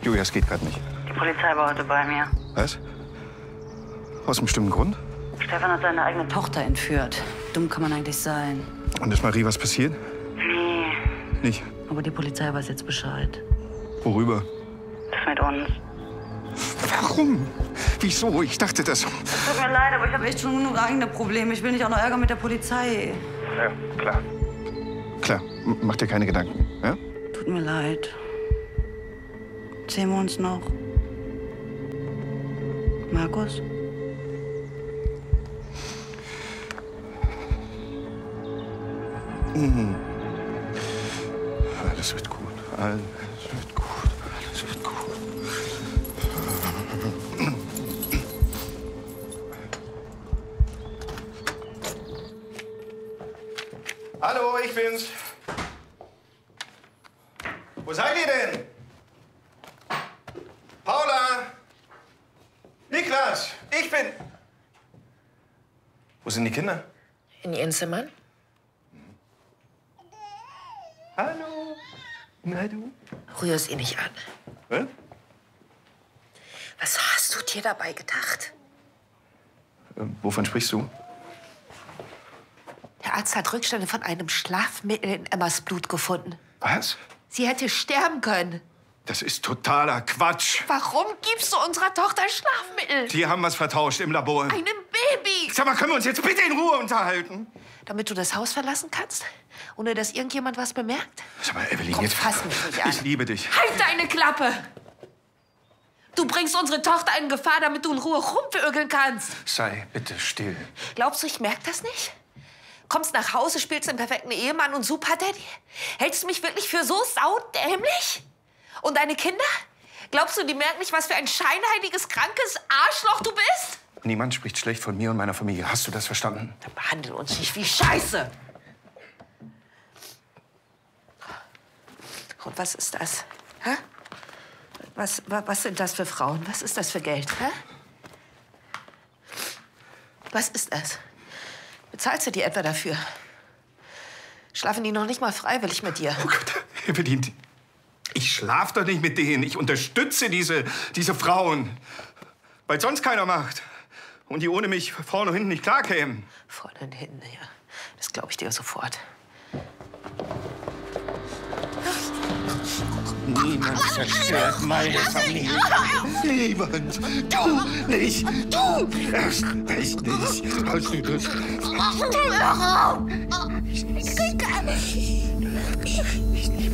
Julia, es geht gerade nicht. Die Polizei war heute bei mir. Was? Aus einem bestimmten Grund? Stefan hat seine eigene Tochter entführt. Dumm kann man eigentlich sein. Und ist Marie was passiert? Nee. Nicht? Aber die Polizei weiß jetzt Bescheid. Worüber? Das mit uns. Warum? Wieso? Ich dachte das. Tut mir leid, aber ich habe echt schon genug eigene Probleme. Ich will nicht auch noch Ärger mit der Polizei. Ja, klar. Klar, mach dir keine Gedanken, ja? Tut mir leid. Sehen wir uns noch? Markus? Alles wird gut. Alles wird gut. Alles wird gut. Hallo, ich bin's. Wo seid ihr denn? Paula! Niklas! Ich bin... Wo sind die Kinder? In ihren Zimmern? Hallo. Na du? Rühr sie nicht an. Was? Was hast du dir dabei gedacht? Wovon sprichst du? Der Arzt hat Rückstände von einem Schlafmittel in Emmas Blut gefunden. Was? Sie hätte sterben können. Das ist totaler Quatsch. Warum gibst du unserer Tochter Schlafmittel? Die haben was vertauscht im Labor. Einem Baby! Sag mal, können wir uns jetzt bitte in Ruhe unterhalten? Damit du das Haus verlassen kannst? Ohne dass irgendjemand was bemerkt? Sag mal, Evelyn, Komm, jetzt... fass mich nicht an. Ich liebe dich. Halt deine Klappe! Du bringst unsere Tochter in Gefahr, damit du in Ruhe rumvögeln kannst. Sei bitte still. Glaubst du, ich merk das nicht? Kommst nach Hause, spielst den perfekten Ehemann und Super-Daddy? Hältst du mich wirklich für so saudämlich? Und deine Kinder? Glaubst du, die merken nicht, was für ein scheinheiliges, krankes Arschloch du bist? Niemand spricht schlecht von mir und meiner Familie. Hast du das verstanden? Dann behandle uns nicht wie Scheiße. Und was ist das? Hä? Was sind das für Frauen? Was ist das für Geld? Hä? Was ist das? Bezahlst du die etwa dafür? Schlafen die noch nicht mal freiwillig mit dir? Oh Gott, Evelyn, ich schlaf doch nicht mit denen. Ich unterstütze diese Frauen, weil sonst keiner macht. Und die ohne mich vorne und hinten nicht klarkämen. Vorne und hinten, ja. Das glaube ich dir sofort. Niemand zerstört meine Familie. Niemand. Du nicht. Du erst recht nicht. Hast du das? Ich nicht.